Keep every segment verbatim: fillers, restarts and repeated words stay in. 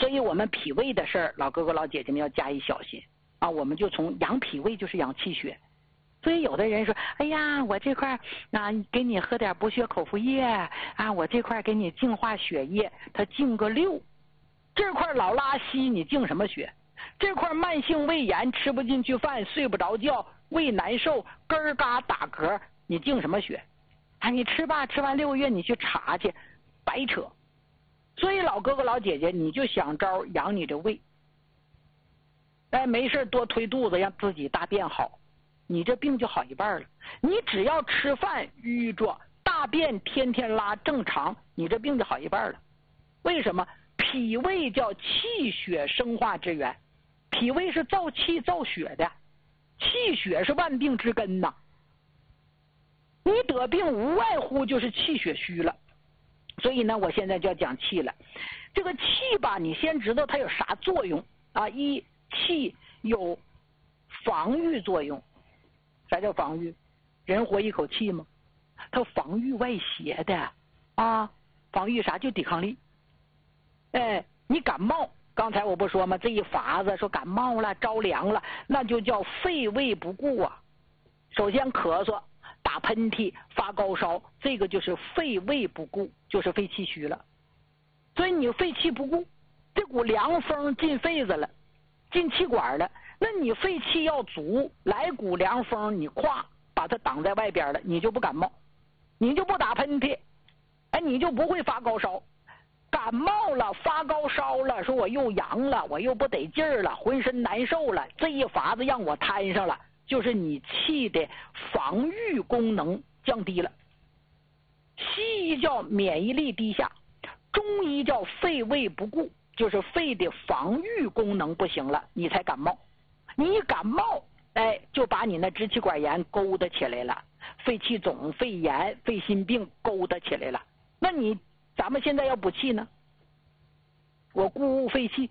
所以我们脾胃的事儿，老哥哥老姐姐们要加以小心啊！我们就从养脾胃就是养气血。所以有的人说，哎呀，我这块啊，给你喝点补血口服液啊，我这块给你净化血液，它净个六。这块老拉稀，你净什么血？这块慢性胃炎，吃不进去饭，睡不着觉，胃难受，咯儿嘎打嗝，你净什么血？啊，你吃吧，吃完六个月你去查去，白扯。所以老哥哥老姐姐，你就想招养你的胃，哎，没事多推肚子，让自己大便好，你这病就好一半了。你只要吃饭淤着，大便天天拉正常，你这病就好一半了。为什么？脾胃叫气血生化之源，脾胃是造气造血的，气血是万病之根呐。你得病无外乎就是气血虚了。所以呢，我现在就要讲气了。这个气吧，你先知道它有啥作用啊？一，气有防御作用。啥叫防御？人活一口气吗？它防御外邪的啊。防御啥？就抵抗力。哎，你感冒，刚才我不说吗？这一法子说感冒了、着凉了，那就叫肺胃不顾啊。首先咳嗽、打喷嚏、发高烧，这个就是肺胃不顾，就是肺气虚了。所以你肺气不顾，这股凉风进肺子了，进气管了，那你肺气要足，来股凉风，你咵把它挡在外边了，你就不感冒，你就不打喷嚏，哎，你就不会发高烧。感冒了，发高烧了，说我又阳了，我又不得劲儿了，浑身难受了，这一法子让我摊上了，就是你气的防御功能降低了。西医叫免疫力低下，中医叫肺胃不顾，就是肺的防御功能不行了，你才感冒。你一感冒，哎，就把你那支气管炎勾搭起来了，肺气肿、肺炎、肺心病勾搭起来了。那你咱们现在要补气呢，我固护肺气，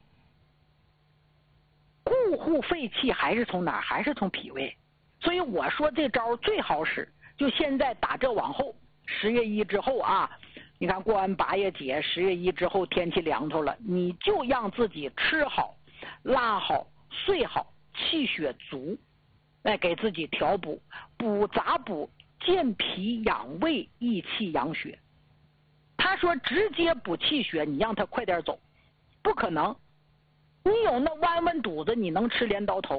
固护肺气还是从哪儿？还是从脾胃。所以我说这招最好使，就现在打这往后，十月一之后啊，你看过完八月节，十月一之后天气凉透了，你就让自己吃好、拉好、睡好，气血足，哎，给自己调补，补杂补，健脾养胃，益气养血。他说直接补气血，你让他快点走，不可能。你有那弯弯肚子，你能吃镰刀头？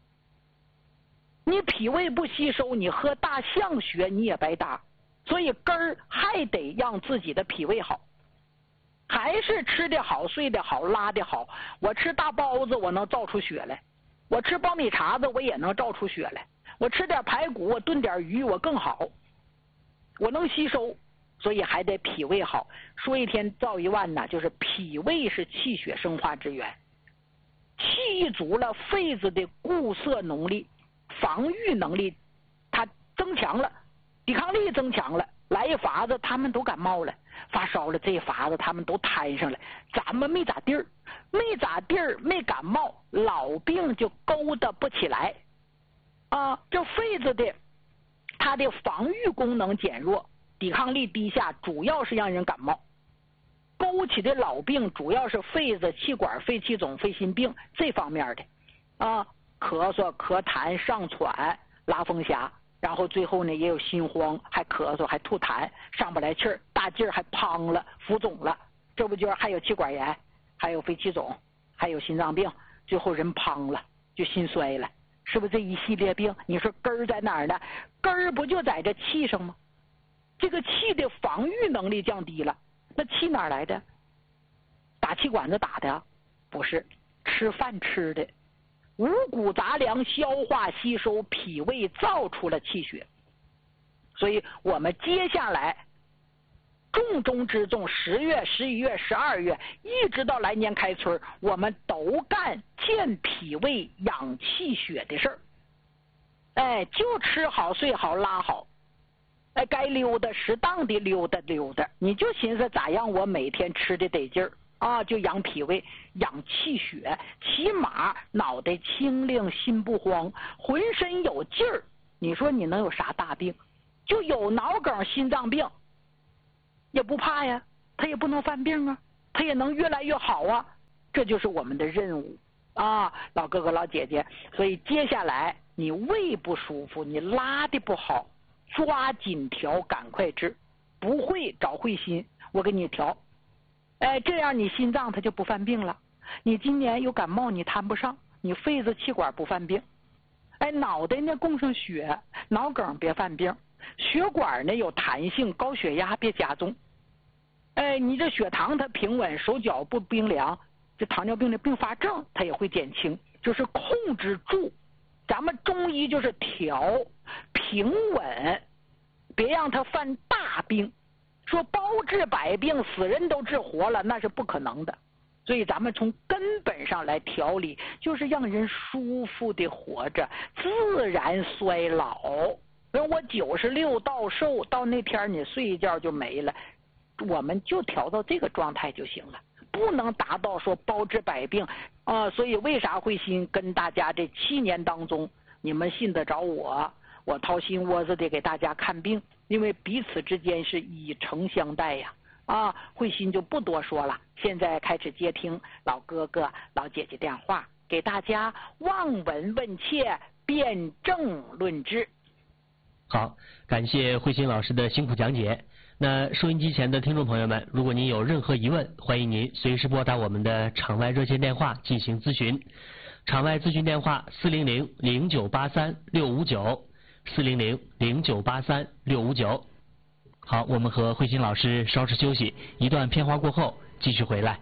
你脾胃不吸收，你喝大象血你也白搭。所以根儿还得让自己的脾胃好，还是吃得好、睡得好、拉得好。我吃大包子，我能造出血来；我吃苞米碴子，我也能造出血来；我吃点排骨，我炖点鱼，我更好，我能吸收。所以还得脾胃好，说一天造一万呢，就是脾胃是气血生化之源，气一足了，肺子的固涩能力、防御能力它增强了，抵抗力增强了，来一法子他们都感冒了，发烧了，这一法子他们都摊上了，咱们没咋地儿，没咋地儿，没感冒，老病就勾搭不起来啊，这肺子的它的防御功能减弱，抵抗力低下，主要是让人感冒。勾起的老病主要是肺子、气管、肺气肿、肺心病这方面的啊，咳嗽、咳痰、上喘、拉风匣，然后最后呢也有心慌，还咳嗽，还吐痰，上不来气儿，大劲儿还滂了，浮肿了，这不就是还有气管炎，还有肺气肿，还有心脏病，最后人滂了，就心衰了，是不是这一系列病？你说根儿在哪儿呢？根儿不就在这气上吗？这个气的防御能力降低了，那气哪来的？打气管子打的？不是，吃饭吃的。五谷杂粮消化吸收，脾胃造出了气血。所以我们接下来重中之重，十月、十一月、十二月，一直到来年开春，我们都干健脾胃、养气血的事儿。哎，就吃好、睡好、拉好。哎，该溜达适当的溜达溜达，你就寻思咋样我每天吃的得劲儿啊，就养脾胃养气血，起码脑袋清灵，心不慌，浑身有劲儿。你说你能有啥大病？就有脑梗、心脏病也不怕呀，他也不能犯病啊，他也能越来越好啊。 这就是我们的任务啊，老哥哥老姐姐。所以接下来你胃不舒服，你拉的不好，抓紧调，赶快治。不会找慧心，我给你调。哎，这样你心脏它就不犯病了。你今年有感冒，你谈不上，你肺子气管不犯病。哎，脑袋呢供上血，脑梗别犯病，血管呢有弹性，高血压别加重。哎，你这血糖它平稳，手脚不冰凉，这糖尿病的并发症它也会减轻，就是控制住。咱们中医就是调平稳，别让它犯大病。说包治百病，死人都治活了，那是不可能的。所以咱们从根本上来调理，就是让人舒服的活着，自然衰老。因为我九十六到寿，到那天你睡一觉就没了，我们就调到这个状态就行了，不能达到说包治百病啊、呃。所以为啥慧心跟大家这七年当中，你们信得着我，我掏心窝子的给大家看病，因为彼此之间是以诚相待呀。啊，慧心就不多说了，现在开始接听老哥哥老姐姐电话，给大家望闻问切，辩证论治。 好，感谢慧心老师的辛苦讲解。那收音机前的听众朋友们，如果您有任何疑问，欢迎您随时拨打我们的场外热线电话进行咨询。场外咨询电话四零零零九八三六五九，四零零零九八三六五九。好，我们和慧心老师稍事休息，一段片花过后继续回来。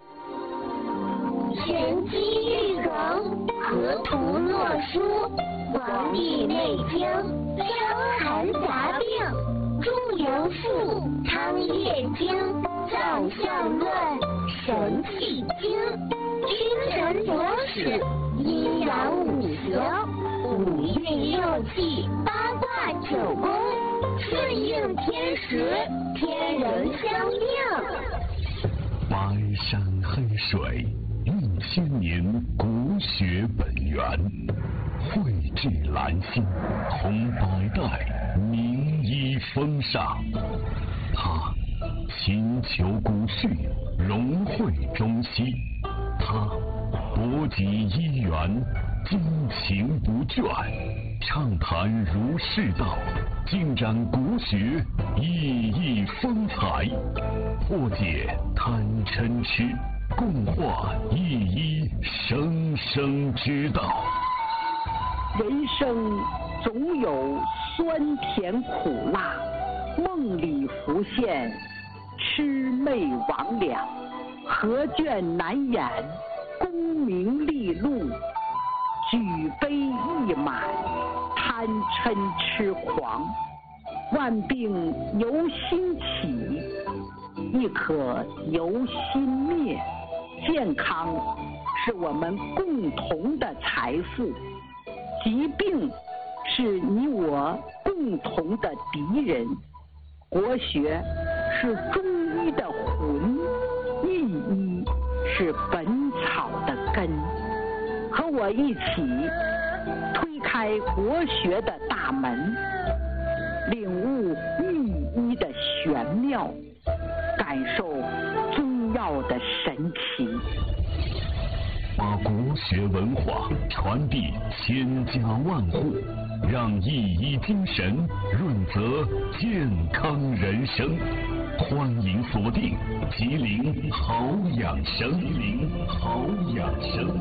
玄机玉容，河图洛书，《黄帝内经》，伤寒杂病，诸由赋，《汤液经》，造象论，神气经，君臣佐使，阴阳五行，五运六气，八卦九宫，顺应天时，天人相应。 白山黑水，蕴千年国学本源，汇聚兰心，同百代名医风尚。他勤求古训，融汇中西。他博集医源，精勤不倦，畅谈儒释道，尽展国学熠熠风采，破解贪嗔痴，共话一一生生之道。 人生总有酸甜苦辣，梦里浮现魑魅魍魉，何卷难掩功名利禄，举杯一满贪嗔痴狂。万病由心起，亦可由心灭。健康是我们共同的财富，疾病是你我共同的敌人。国学是中医的魂，意医是本草的根。和我一起推开国学的大门，领悟意医的玄妙，感受中药的神奇， 把国学文化传递千家万户，让一医精神润泽健康人生。欢迎锁定吉林好养生，吉林好养生。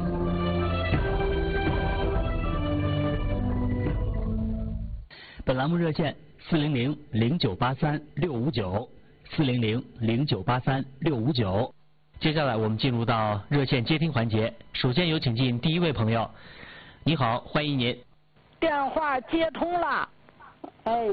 本栏目热线四零零零九八三六五九，四零零零九八三六五九。接下来我们进入到热线接听环节，首先有请进第一位朋友。你好，欢迎您。 电话接通了。 哎，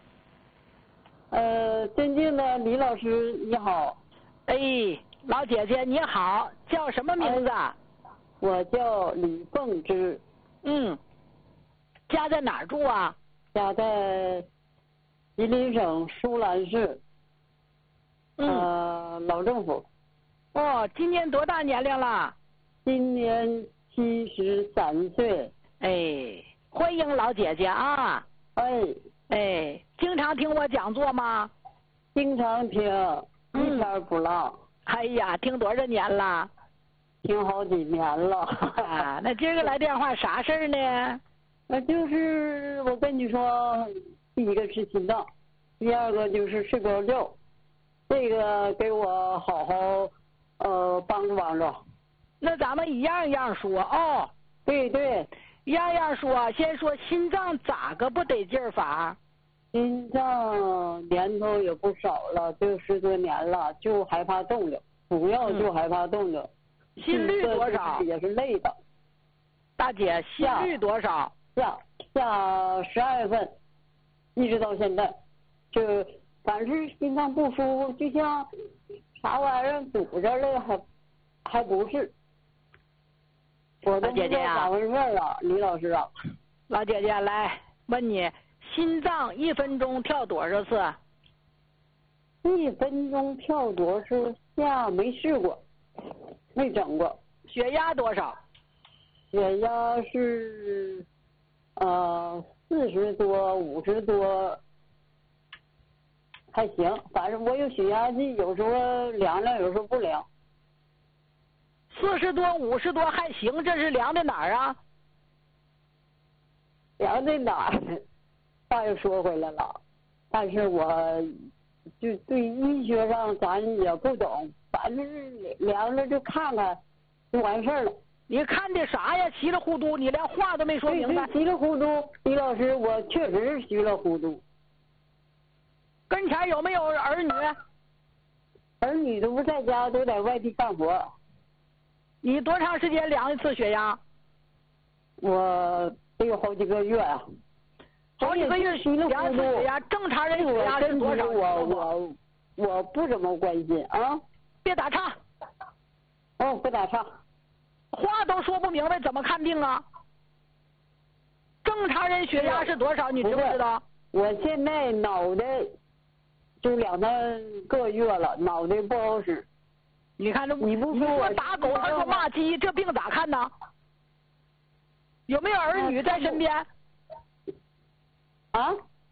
呃，尊敬的李老师你好。 哎，老姐姐你好，叫什么名字？哎、 我叫李凤芝。 嗯，家在哪儿住啊？ 家在吉林省舒兰市， 嗯、 呃，老政府。 哦，今年多大年龄了？ 今年七十三岁。 哎，欢迎老姐姐啊！ 哎哎，经常听我讲座吗？ 经常听， 嗯、 一天不落。 哎呀，听多少年了？ 听好几年了。 啊，那今儿个来电话啥事儿呢？ 那就是我跟你说，第一个是心脏，第二个就是睡不着觉，这个给我好好呃帮助帮助。 那咱们一样一样说哦。 对对， 一样样说，先说心脏咋个不得劲儿法？ 心脏年头也不少了，就十多年了，就害怕动的，主要就害怕动的。 嗯、心率多少？ 也是累的。 大姐，心率多少？ 下下十二月份，一直到现在，就反正心脏不舒服，就像啥玩意儿堵着了，还还不是。我都不知道咋回事啊，李老师啊。 老姐姐，来问你，心脏一分钟跳多少次？ 一分钟跳多少次？下没试过，没整过。 血压多少？ 血压是呃四十多、五十多，还行。反正我有血压计，有时候量量，有时候不量。 四十多、五十多还行，这是量的哪儿啊？ 量的哪儿？话又说回来了，但是我就对医学上咱也不懂，反正是量着就看看，就完事儿了。 你看的啥呀？稀里糊涂，你连话都没说明白。 稀里糊涂，李老师，我确实是稀里糊涂。 跟前有没有儿女？ 儿女都不在家，都在外地干活。 你多长时间量一次血压？ 我得有好几个月啊。 好几个月量一次血压，正常人血压是多少？ 我我我不怎么关心啊。 别打岔。 哦，不打岔。 话都说不明白，怎么看病啊？正常人血压是多少？你知不知道？ 我现在脑袋就两三个月了，脑袋不好使。 你看这，你不说打狗，他说骂鸡，这病咋看呢？有没有儿女在身边？ 啊？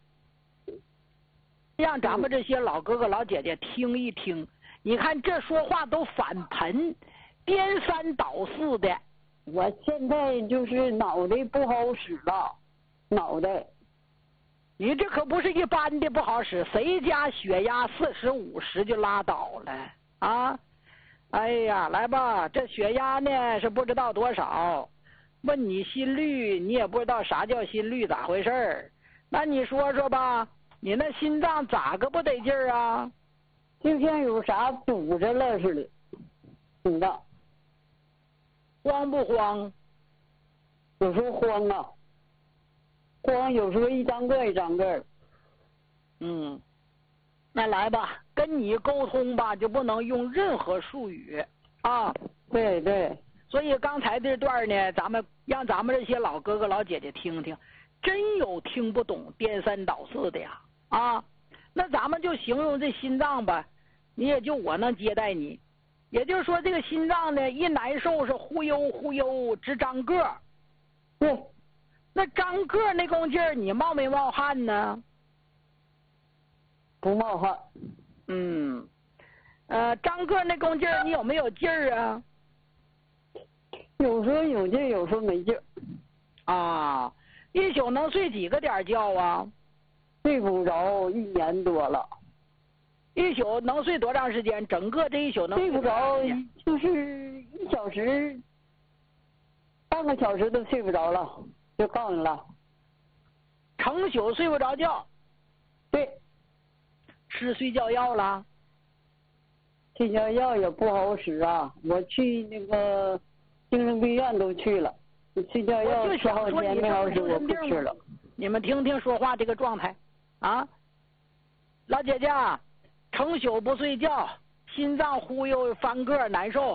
让咱们这些老哥哥老姐姐听一听，你看这说话都反盆，颠三倒四的。 我现在就是脑袋不好使了，脑袋。 你这可不是一般的不好使，谁家血压四十五十就拉倒了啊？哎呀，来吧，这血压呢是不知道多少，问你心率，你也不知道啥叫心率，咋回事儿？那你说说吧，你那心脏咋个不得劲儿啊？ 就像有啥堵着了似的，心脏。 慌不慌？ 有时候慌啊，慌，有时候一张个一张个。 嗯。那来吧，跟你沟通吧，就不能用任何术语啊。 对对。 所以刚才这段呢，咱们让咱们这些老哥哥老姐姐听听，真有听不懂、颠三倒四的呀啊！那咱们就形容这心脏吧，你也就我能接待你。也就是说，这个心脏呢，一难受是忽悠忽悠直张个儿。 对。 那张个儿那功劲儿，你冒没冒汗呢？ 不冒汗。 嗯，呃，张个那功劲儿，你有没有劲儿啊？ 有时候有劲儿，有时候没劲儿。 啊，一宿能睡几个点觉啊？ 睡不着，一年多了。 一宿能睡多长时间？整个这一宿能睡不着，就是一小时，半个小时都睡不着了，就告诉你了。 成宿睡不着觉。 对。 吃睡觉药了？ 睡觉药也不好使啊！我去那个精神病院都去了，睡觉药吃好天没好使，我不吃了。 你们听听说话这个状态啊！老姐姐，成宿不睡觉，心脏忽悠翻个难受。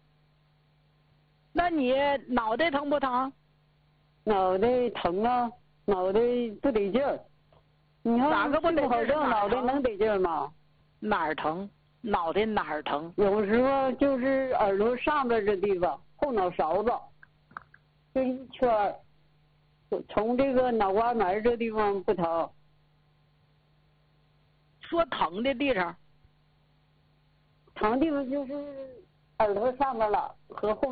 那你脑袋疼不疼？ 脑袋疼啊，脑袋不得劲儿。你看哪个不得劲儿？ 脑袋能得劲儿吗？ 哪儿疼？脑袋哪儿疼？ 有时候就是耳朵上边这地方，后脑勺子，这一圈儿，从这个脑瓜门这地方不疼。 说疼的地方， 疼地方就是耳朵上边了和后。